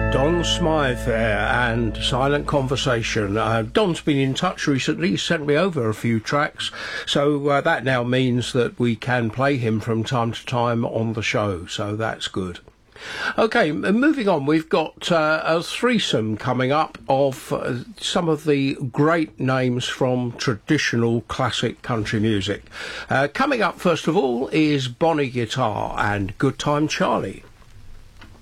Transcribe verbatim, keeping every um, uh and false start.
Don Smythe there and Silent Conversation. Uh, Don's been in touch recently. He's sent me over a few tracks, so uh, that now means that we can play him from time to time on the show, so that's good. Okay, moving on, we've got uh, a threesome coming up of uh, some of the great names from traditional classic country music. Uh, coming up, first of all, is Bonnie Guitar and Good Time Charlie.